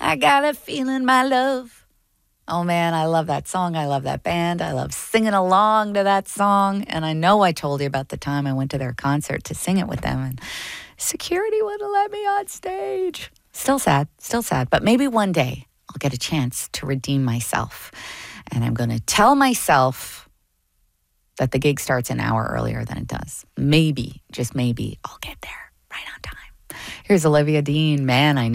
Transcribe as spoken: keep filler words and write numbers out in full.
I got a feeling, my love. Oh man, I love that song. I love that band. I love singing along to that song. And I know I told you about the time I went to their concert to sing it with them, and security wouldn't let me on stage. Still sad, still sad. But maybe one day I'll get a chance to redeem myself. And I'm going to tell myself that the gig starts an hour earlier than it does. Maybe, just maybe, I'll get there right on time. Here's Olivia Dean, Man, I Need